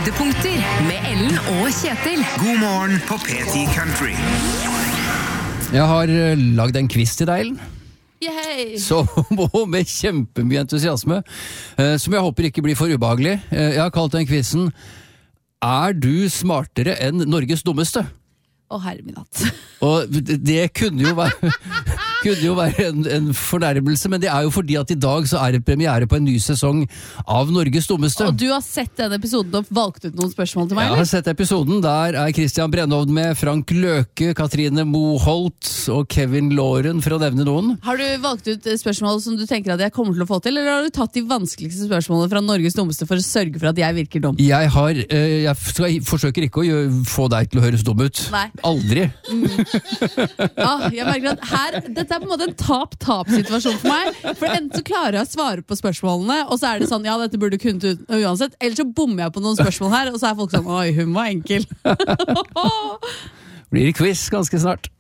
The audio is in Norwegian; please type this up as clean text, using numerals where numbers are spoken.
Høydepunkter med Ellen og Kjetil. God morgen på P10 Country. Jeg har lagd en quiz til deg, Ellen. Yay! Så med kjempemye entusiasme, som jeg håper ikke blir for ubehagelig. Jeg har kalt den quizen Er du smartere enn Norges dummeste? Å, herre min hatt. Og det kunne jo være en fornærmelse, men det er jo fordi at i dag så er det premiere på en ny sesong av Norges dummeste. Og du har sett den episoden og valgt ut noen spørsmål til meg, Jeg eller? har sett episoden, der er Christian Brennhovd med, Frank Løke, Katrine Moholt og Kevin Lauren, for å nevne noen. Har du valgt ut spørsmål som du tenker at jeg kommer til å få til, eller har du tatt de vanskeligste spørsmålene fra Norges dummeste for å sørge for at jeg virker dum? Jeg forsøker ikke å få deg til å høres dum ut. Nei. Aldri. Ja, jeg merker at dette er på en måte en tap-tap-situasjon for meg. For enten så klarer jeg å svare på spørsmålene, og så er det sånn, ja, dette burde du kunnet uansett. Eller så bommer jeg på noen spørsmål her, og så er folk sånn, oi, hun var enkel. Blir det quiz ganske snart.